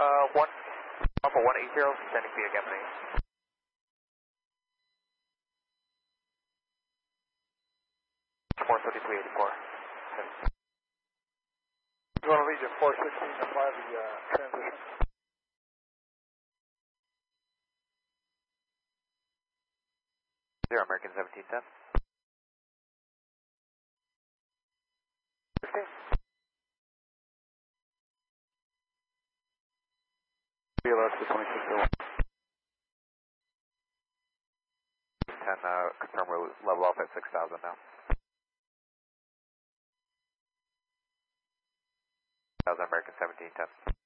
1, Alpha 180, sending via Gemini. 43384. You want to lead at 416 to fly the transition? Zero, American 1710. 16. BLS to 2601. 10, confirm we're level off at 6,000 now. 6,000, American 1710.